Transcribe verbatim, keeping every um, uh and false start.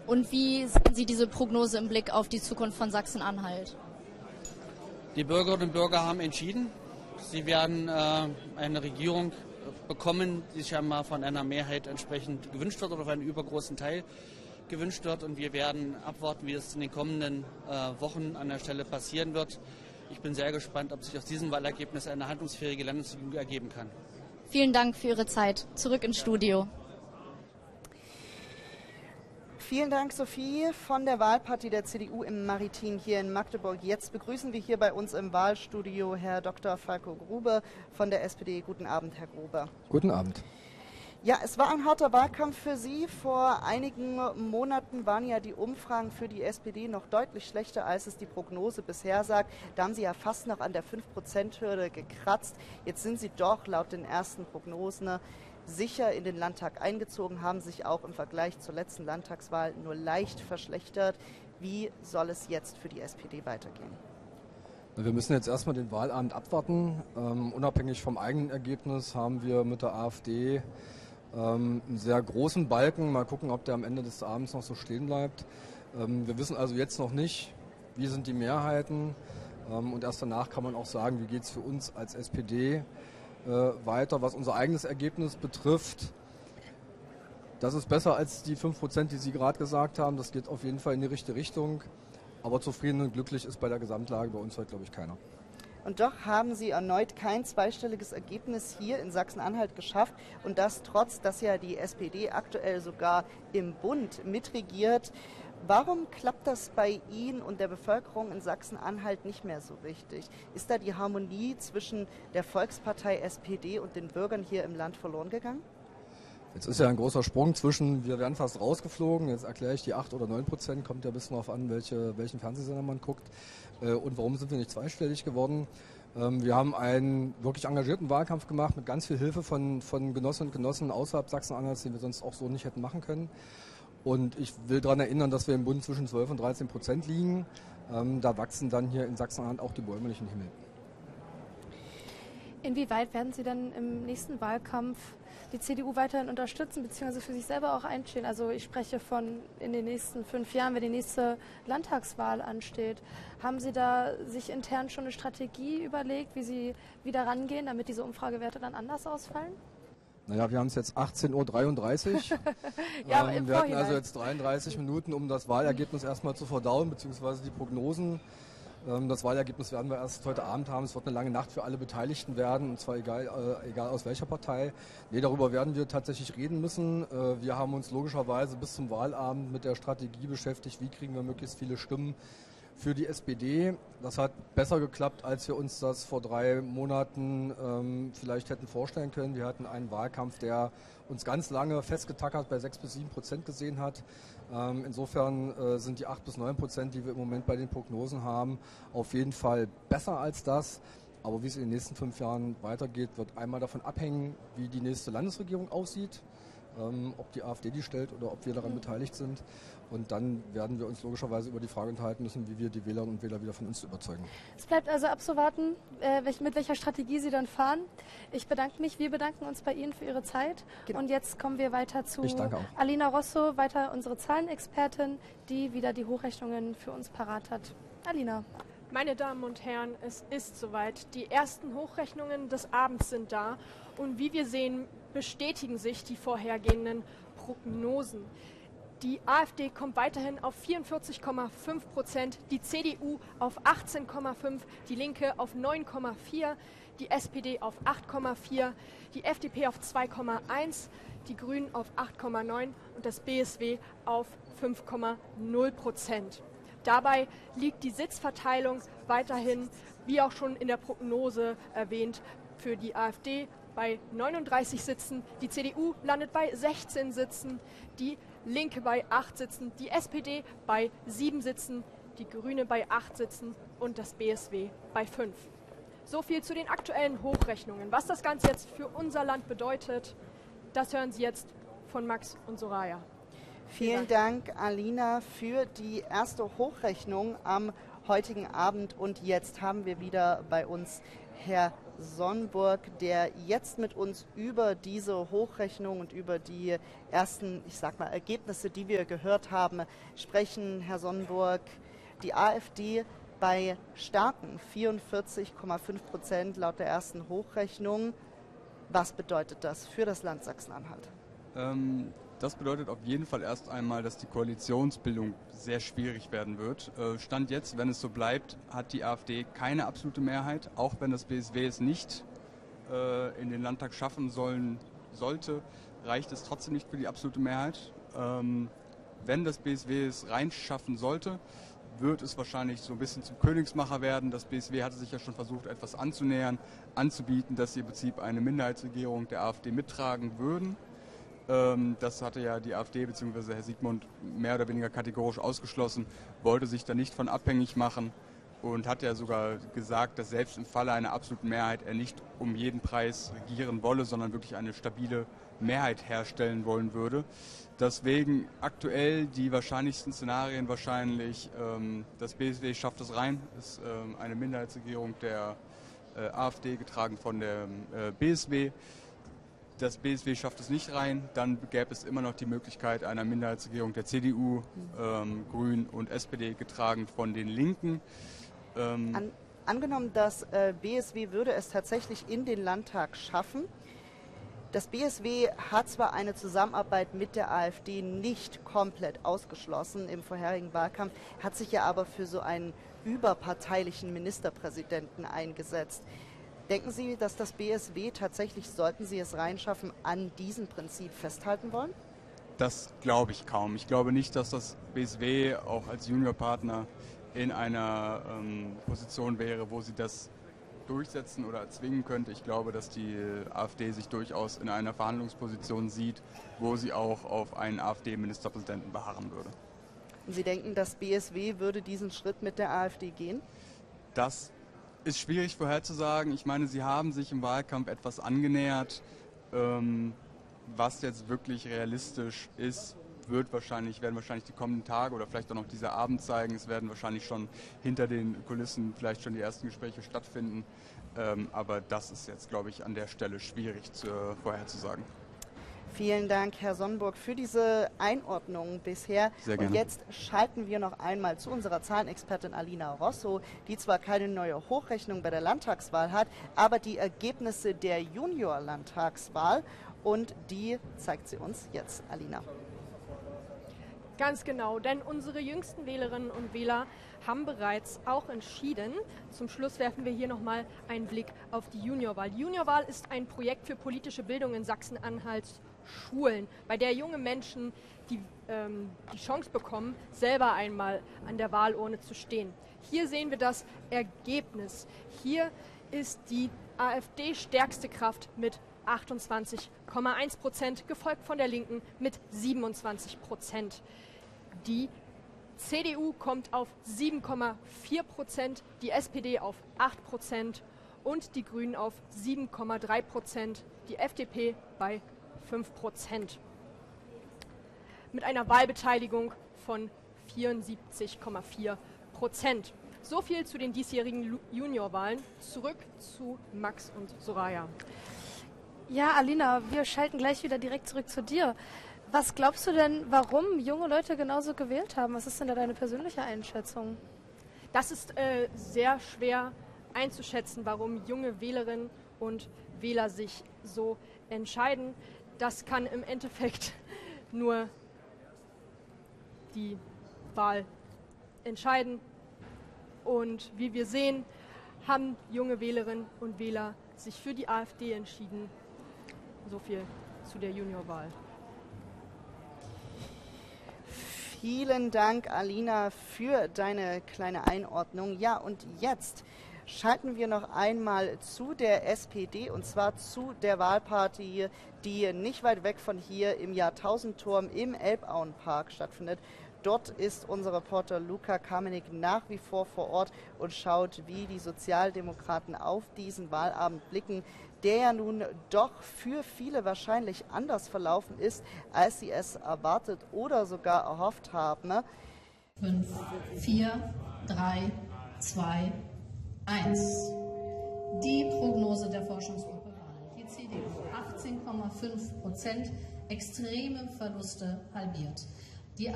Und wie sehen Sie diese Prognose im Blick auf die Zukunft von Sachsen-Anhalt? Die Bürgerinnen und Bürger haben entschieden. Sie werden äh, eine Regierung bekommen, die sich ja mal von einer Mehrheit entsprechend gewünscht wird oder von einem übergroßen Teil gewünscht wird. Und wir werden abwarten, wie es in den kommenden äh, Wochen an der Stelle passieren wird. Ich bin sehr gespannt, ob sich aus diesem Wahlergebnis eine handlungsfähige Landesregierung ergeben kann. Vielen Dank für Ihre Zeit. Zurück ins Studio. Vielen Dank, Sophie, von der Wahlparty der C D U im Maritim hier in Magdeburg. Jetzt begrüßen wir hier bei uns im Wahlstudio Herr Doktor Falko Grube von der S P D. Guten Abend, Herr Grube. Guten Abend. Ja, es war ein harter Wahlkampf für Sie. Vor einigen Monaten waren ja die Umfragen für die S P D noch deutlich schlechter, als es die Prognose bisher sagt. Da haben Sie ja fast noch an der fünf Prozent Hürde gekratzt. Jetzt sind Sie doch laut den ersten Prognosen sicher in den Landtag eingezogen, haben sich auch im Vergleich zur letzten Landtagswahl nur leicht verschlechtert. Wie soll es jetzt für die S P D weitergehen? Wir müssen jetzt erstmal den Wahlabend abwarten. Ähm, unabhängig vom eigenen Ergebnis haben wir mit der AfD ähm, einen sehr großen Balken. Mal gucken, ob der am Ende des Abends noch so stehen bleibt. Ähm, wir wissen also jetzt noch nicht, wie sind die Mehrheiten. Ähm, und erst danach kann man auch sagen, wie geht es für uns als S P D weiter, was unser eigenes Ergebnis betrifft. Das ist besser als die fünf Prozent, die Sie gerade gesagt haben. Das geht auf jeden Fall in die richtige Richtung. Aber zufrieden und glücklich ist bei der Gesamtlage bei uns heute, glaube ich, keiner. Und doch haben Sie erneut kein zweistelliges Ergebnis hier in Sachsen-Anhalt geschafft. Und das trotz, dass ja die S P D aktuell sogar im Bund mitregiert. Warum klappt das bei Ihnen und der Bevölkerung in Sachsen-Anhalt nicht mehr so richtig? Ist da die Harmonie zwischen der Volkspartei S P D und den Bürgern hier im Land verloren gegangen? Jetzt ist ja ein großer Sprung zwischen, wir werden fast rausgeflogen, jetzt erkläre ich die acht oder neun Prozent, kommt ja ein bisschen darauf an, welche, welchen Fernsehsender man guckt. Und warum sind wir nicht zweistellig geworden? Wir haben einen wirklich engagierten Wahlkampf gemacht mit ganz viel Hilfe von, von Genossinnen und Genossen außerhalb Sachsen-Anhalts, den wir sonst auch so nicht hätten machen können. Und ich will daran erinnern, dass wir im Bund zwischen zwölf und dreizehn Prozent liegen. Ähm, da wachsen dann hier in Sachsen-Anhalt auch die Bäume nicht in den Himmel. Inwieweit werden Sie dann im nächsten Wahlkampf die C D U weiterhin unterstützen, beziehungsweise für sich selber auch einstehen? Also ich spreche von in den nächsten fünf Jahren, wenn die nächste Landtagswahl ansteht. Haben Sie da sich intern schon eine Strategie überlegt, wie Sie wieder rangehen, damit diese Umfragewerte dann anders ausfallen? Naja, wir haben es jetzt achtzehn Uhr dreiunddreißig. ja, ähm, wir hatten also jetzt dreiunddreißig Minuten, um das Wahlergebnis erstmal zu verdauen, beziehungsweise die Prognosen. Ähm, das Wahlergebnis werden wir erst heute Abend haben. Es wird eine lange Nacht für alle Beteiligten werden, und zwar egal, äh, egal aus welcher Partei. Nee, darüber werden wir tatsächlich reden müssen. Äh, wir haben uns logischerweise bis zum Wahlabend mit der Strategie beschäftigt, wie kriegen wir möglichst viele Stimmen für die S P D. Das hat besser geklappt, als wir uns das vor drei Monaten ähm, vielleicht hätten vorstellen können. Wir hatten einen Wahlkampf, der uns ganz lange festgetackert bei sechs bis sieben Prozent gesehen hat. Ähm, insofern äh, sind die acht bis neun Prozent, die wir im Moment bei den Prognosen haben, auf jeden Fall besser als das. Aber wie es in den nächsten fünf Jahren weitergeht, wird einmal davon abhängen, wie die nächste Landesregierung aussieht. Ähm, ob die AfD die stellt oder ob wir daran beteiligt sind. Und dann werden wir uns logischerweise über die Frage unterhalten müssen, wie wir die Wählerinnen und Wähler wieder von uns überzeugen. Es bleibt also abzuwarten, äh, mit welcher Strategie Sie dann fahren. Ich bedanke mich, wir bedanken uns bei Ihnen für Ihre Zeit. Genau. Und jetzt kommen wir weiter zu Alina Rosso, weiter unsere Zahlenexpertin, die wieder die Hochrechnungen für uns parat hat. Alina. Meine Damen und Herren, es ist soweit. Die ersten Hochrechnungen des Abends sind da. Und wie wir sehen, bestätigen sich die vorhergehenden Prognosen. Die AfD kommt weiterhin auf vierundvierzig Komma fünf Prozent, die C D U auf achtzehn Komma fünf, die Linke auf neun Komma vier, die S P D auf acht Komma vier, die F D P auf zwei Komma eins, die Grünen auf acht Komma neun und das B S W auf fünf Komma null Prozent. Dabei liegt die Sitzverteilung weiterhin, wie auch schon in der Prognose erwähnt, für die AfD bei neununddreißig Sitzen, die C D U landet bei sechzehn Sitzen, die Linke bei acht Sitzen, die S P D bei sieben Sitzen, die Grüne bei acht Sitzen und das B S W bei fünf. So viel zu den aktuellen Hochrechnungen. Was das Ganze jetzt für unser Land bedeutet, das hören Sie jetzt von Max und Soraya. Vielen Dank, Alina, für die erste Hochrechnung am heutigen Abend. Und jetzt haben wir wieder bei uns Herr Sonnenburg, der jetzt mit uns über diese Hochrechnung und über die ersten, ich sag mal, Ergebnisse, die wir gehört haben, sprechen. Herr Sonnenburg, die AfD bei starken vierundvierzig Komma fünf Prozent laut der ersten Hochrechnung. Was bedeutet das für das Land Sachsen-Anhalt? Ähm, das bedeutet auf jeden Fall erst einmal, dass die Koalitionsbildung sehr schwierig werden wird. Äh, Stand jetzt, wenn es so bleibt, hat die AfD keine absolute Mehrheit, auch wenn das B S W es nicht äh, in den Landtag schaffen sollen sollte, reicht es trotzdem nicht für die absolute Mehrheit. Ähm, wenn das B S W es reinschaffen sollte, wird es wahrscheinlich so ein bisschen zum Königsmacher werden. Das B S W hatte sich ja schon versucht, etwas anzunähern, anzubieten, dass sie im Prinzip eine Minderheitsregierung der AfD mittragen würden. Ähm, das hatte ja die AfD bzw. Herr Siegmund mehr oder weniger kategorisch ausgeschlossen, wollte sich da nicht von abhängig machen und hat ja sogar gesagt, dass selbst im Falle einer absoluten Mehrheit er nicht um jeden Preis regieren wolle, sondern wirklich eine stabile Mehrheit herstellen wollen würde. Deswegen aktuell die wahrscheinlichsten Szenarien wahrscheinlich, ähm, das B S W schafft es rein, ist ähm, eine Minderheitsregierung der äh, AfD, getragen von der äh, B S W. Das B S W schafft es nicht rein, dann gäbe es immer noch die Möglichkeit einer Minderheitsregierung der C D U, ähm, Grünen und S P D, getragen von den Linken. Ähm An, angenommen, das äh, B S W würde es tatsächlich in den Landtag schaffen. Das B S W hat zwar eine Zusammenarbeit mit der AfD nicht komplett ausgeschlossen im vorherigen Wahlkampf, hat sich ja aber für so einen überparteilichen Ministerpräsidenten eingesetzt. Denken Sie, dass das B S W tatsächlich, sollten Sie es reinschaffen, an diesem Prinzip festhalten wollen? Das glaube ich kaum. Ich glaube nicht, dass das B S W auch als Juniorpartner in einer ähm, Position wäre, wo sie das durchsetzen oder erzwingen könnte. Ich glaube, dass die AfD sich durchaus in einer Verhandlungsposition sieht, wo sie auch auf einen AfD-Ministerpräsidenten beharren würde. Und Sie denken, das B S W würde diesen Schritt mit der AfD gehen? Das ist schwierig vorherzusagen. Ich meine, sie haben sich im Wahlkampf etwas angenähert. Ähm, was jetzt wirklich realistisch ist, wird wahrscheinlich, werden wahrscheinlich die kommenden Tage oder vielleicht auch noch dieser Abend zeigen. Es werden wahrscheinlich schon hinter den Kulissen vielleicht schon die ersten Gespräche stattfinden. Ähm, aber das ist jetzt, glaube ich, an der Stelle schwierig zu, äh, vorherzusagen. Vielen Dank, Herr Sonnenburg, für diese Einordnung bisher. Sehr gerne. Und jetzt schalten wir noch einmal zu unserer Zahlenexpertin Alina Rosso, die zwar keine neue Hochrechnung bei der Landtagswahl hat, aber die Ergebnisse der Junior-Landtagswahl, und die zeigt sie uns jetzt, Alina. Ganz genau, denn unsere jüngsten Wählerinnen und Wähler haben bereits auch entschieden. Zum Schluss werfen wir hier nochmal einen Blick auf die Juniorwahl. Die Juniorwahl ist ein Projekt für politische Bildung in Sachsen-Anhalts Schulen, bei der junge Menschen die, ähm, die Chance bekommen, selber einmal an der Wahlurne zu stehen. Hier sehen wir das Ergebnis. Hier ist die AfD stärkste Kraft mit achtundzwanzig Komma eins Prozent, gefolgt von der Linken mit siebenundzwanzig Prozent. Die C D U kommt auf sieben Komma vier Prozent, die S P D auf acht Prozent und die Grünen auf sieben Komma drei Prozent, die F D P bei fünf Prozent. Mit einer Wahlbeteiligung von vierundsiebzig Komma vier Prozent. So viel zu den diesjährigen Juniorwahlen. Zurück zu Max und Soraya. Ja, Alina, wir schalten gleich wieder direkt zurück zu dir. Was glaubst du denn, warum junge Leute genauso gewählt haben? Was ist denn da deine persönliche Einschätzung? Das ist äh, sehr schwer einzuschätzen, warum junge Wählerinnen und Wähler sich so entscheiden. Das kann im Endeffekt nur die Wahl entscheiden. Und wie wir sehen, haben junge Wählerinnen und Wähler sich für die AfD entschieden. So viel zu der Juniorwahl. Vielen Dank, Alina, für deine kleine Einordnung. Ja, und jetzt schalten wir noch einmal zu der S P D, und zwar zu der Wahlparty, die nicht weit weg von hier im Jahrtausendturm im Elbauenpark stattfindet. Dort ist unser Reporter Luca Kamenik nach wie vor vor Ort und schaut, wie die Sozialdemokraten auf diesen Wahlabend blicken, der ja nun doch für viele wahrscheinlich anders verlaufen ist, als sie es erwartet oder sogar erhofft haben. fünf, vier, drei, zwei, eins. Die Prognose der Forschungsgruppe Wahlen. Die C D U achtzehn Komma fünf Prozent, extreme Verluste halbiert.